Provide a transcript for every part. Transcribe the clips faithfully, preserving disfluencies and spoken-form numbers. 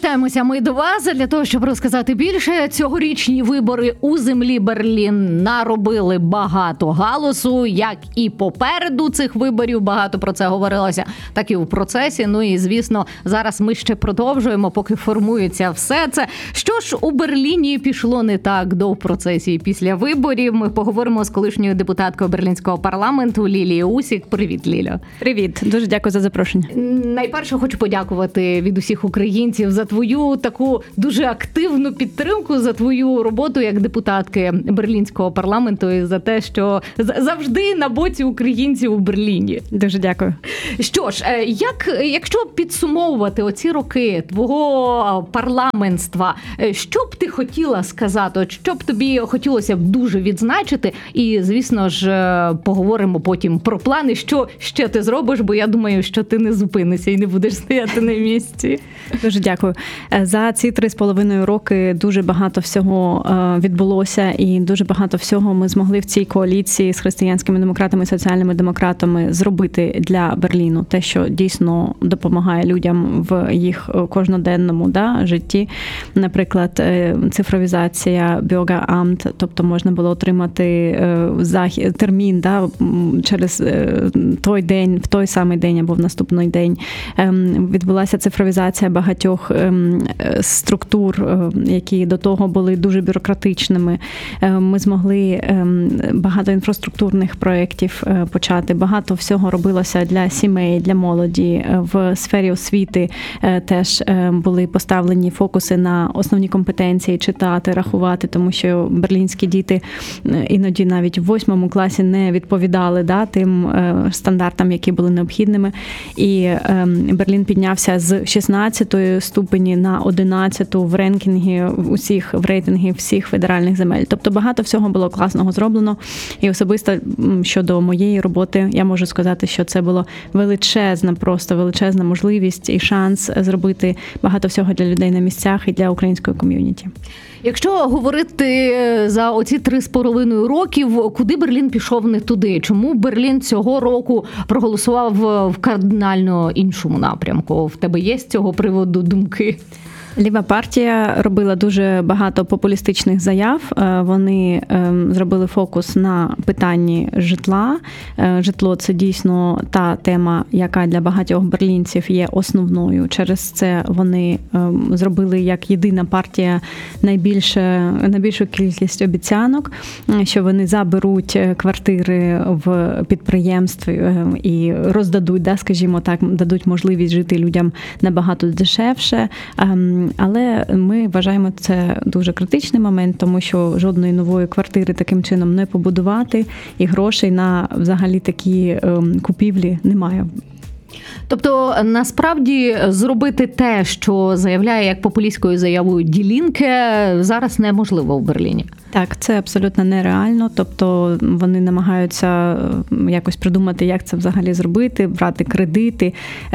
Звертаємося ми до вас для того, щоб розказати більше. Цьогорічні вибори у землі Берлін наробили багато галасу, як і попереду цих виборів, багато про це говорилося, так і в процесі. Ну і, звісно, зараз ми ще продовжуємо, поки формується все це. Що ж у Берліні пішло не так до в процесі після виборів? Ми поговоримо з колишньою депутаткою Берлінського парламенту Лілією Усік. Привіт, Лілю. Привіт. Дуже дякую за запрошення. Найперше хочу подякувати від усіх українців за твою таку дуже активну підтримку, за твою роботу як депутатки Берлінського парламенту і за те, що завжди на боці українців у Берліні. Дуже дякую. Що ж, як, якщо підсумовувати оці роки твого парламентства, що б ти хотіла сказати, що б тобі хотілося б дуже відзначити? І, звісно ж, поговоримо потім про плани, що ще ти зробиш, бо я думаю, що ти не зупинишся і не будеш стояти на місці. Дуже дякую. За ці три з половиною роки дуже багато всього відбулося і дуже багато всього ми змогли в цій коаліції з християнськими демократами і соціальними демократами зробити для Берліну. Те, що дійсно допомагає людям в їх кожноденному да, житті. Наприклад, цифровізація Bürgeramt, тобто можна було отримати захід, термін да, через той день, в той самий день або в наступний день. Відбулася цифровізація багатьох структур, які до того були дуже бюрократичними. Ми змогли багато інфраструктурних проєктів почати. Багато всього робилося для сімей, для молоді. В сфері освіти теж були поставлені фокуси на основні компетенції читати, рахувати, тому що берлінські діти іноді навіть в восьмому класі не відповідали да, тим стандартам, які були необхідними. І Берлін піднявся з шістнадцятої ступені на одинадцяту в рейтингі усіх, в рейтингі всіх федеральних земель. Тобто багато всього було класного зроблено. І особисто щодо моєї роботи, я можу сказати, що це було величезна, просто величезна можливість і шанс зробити багато всього для людей на місцях і для української ком'юніті. Якщо говорити за оці три з половиною років, куди Берлін пішов не туди? Чому Берлін цього року проголосував в кардинально іншому напрямку? В тебе є з цього приводу думки? Ліва партія робила дуже багато популістичних заяв. Вони зробили фокус на питанні житла. Житло – це дійсно та тема, яка для багатьох берлінців є основною. Через це вони зробили як єдина партія найбільше, найбільшу кількість обіцянок, що вони заберуть квартири в підприємств і роздадуть, да, скажімо так, дадуть можливість жити людям набагато дешевше. Але ми вважаємо це дуже критичний момент, тому що жодної нової квартири таким чином не побудувати, і грошей на взагалі такі купівлі немає. Тобто, насправді, зробити те, що заявляє як популістською заявою Die Linke, зараз неможливо в Берліні. Так, це абсолютно нереально. Тобто, вони намагаються якось придумати, як це взагалі зробити, брати кредити,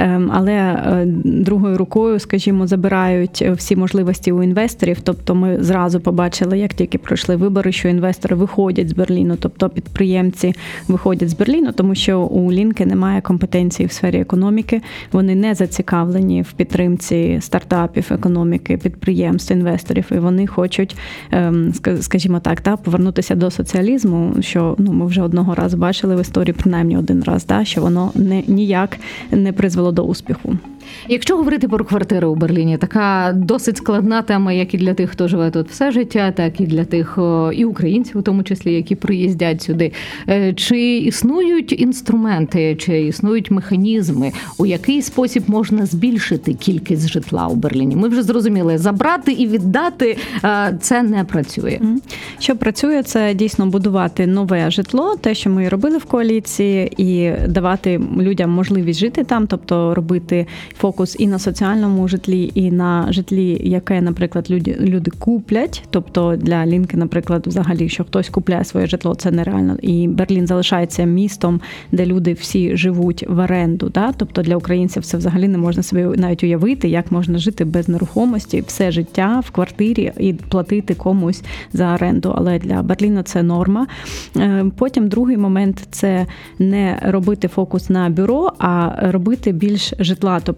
але другою рукою, скажімо, забирають всі можливості у інвесторів. Тобто, ми зразу побачили, як тільки пройшли вибори, що інвестори виходять з Берліну, тобто підприємці виходять з Берліну, тому що у Лінке немає компетенції в сфері економіки. Вони не зацікавлені в підтримці стартапів, економіки, підприємств, інвесторів, і вони хочуть, скажімо так, та, повернутися до соціалізму, що ну, ми вже одного разу бачили в історії, принаймні один раз, та, що воно не, ніяк не призвело до успіху. Якщо говорити про квартири у Берліні, така досить складна тема, як і для тих, хто живе тут все життя, так і для тих і українців, у тому числі, які приїздять сюди. Чи існують інструменти, чи існують механізми, у який спосіб можна збільшити кількість житла у Берліні? Ми вже зрозуміли, забрати і віддати – це не працює. Що працює, це дійсно будувати нове житло, те, що ми робили в коаліції, і давати людям можливість жити там, тобто робити фокус і на соціальному житлі, і на житлі, яке, наприклад, люди, люди куплять. Тобто для Лінки, наприклад, взагалі, що хтось купляє своє житло, це нереально. І Берлін залишається містом, де люди всі живуть в оренду. Да? Тобто для українців це взагалі не можна собі навіть уявити, як можна жити без нерухомості все життя в квартирі і платити комусь за оренду. Але для Берліна це норма. Потім другий момент – це не робити фокус на бюро, а робити більш житла. Тобто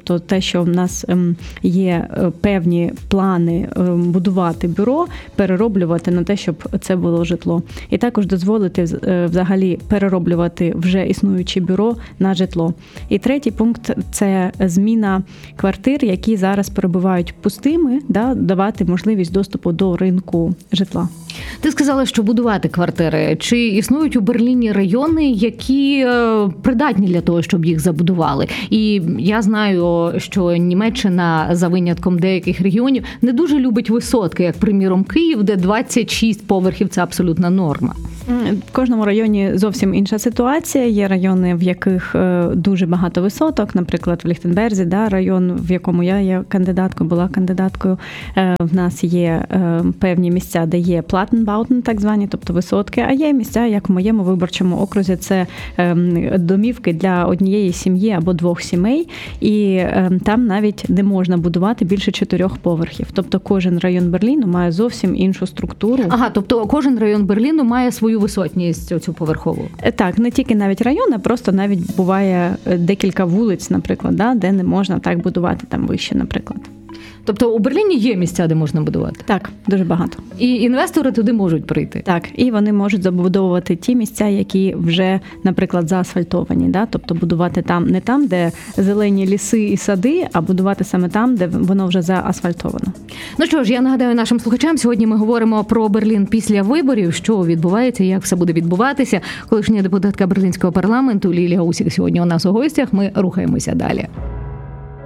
тобто те, що в нас є певні плани будувати бюро, перероблювати на те, щоб це було житло. І також дозволити взагалі перероблювати вже існуюче бюро на житло. І третій пункт – це зміна квартир, які зараз перебувають пустими, да, давати можливість доступу до ринку житла. Ти сказала, що будувати квартири. Чи існують у Берліні райони, які придатні для того, щоб їх забудували? І я знаю, що Німеччина, за винятком деяких регіонів, не дуже любить висотки, як, приміром, Київ, де двадцять шість поверхів – це абсолютна норма. В кожному районі зовсім інша ситуація. Є райони, в яких дуже багато висоток, наприклад, в Ліхтенберзі, да, район, в якому я є кандидаткою, була кандидаткою. В нас є певні місця, де є Plattenbauten, так звані, тобто висотки, а є місця, як в моєму виборчому окрузі, це домівки для однієї сім'ї або двох сімей, і там навіть не можна будувати більше чотирьох поверхів. Тобто кожен район Берліну має зовсім іншу структуру. Ага, тобто кожен район Берліну має свою висотність, цю поверхову? Так, не тільки навіть район, а просто навіть буває декілька вулиць, наприклад, да, де не можна так будувати там вище, наприклад. Тобто у Берліні є місця, де можна будувати? Так, дуже багато. І інвестори туди можуть прийти? Так, і вони можуть забудовувати ті місця, які вже, наприклад, заасфальтовані. Да? Тобто будувати там не там, де зелені ліси і сади, а будувати саме там, де воно вже заасфальтовано. Ну що ж, я нагадаю нашим слухачам, сьогодні ми говоримо про Берлін після виборів, що відбувається, як все буде відбуватися. Колишня депутатка Берлінського парламенту Лілія Усік сьогодні у нас у гостях. Ми рухаємося далі.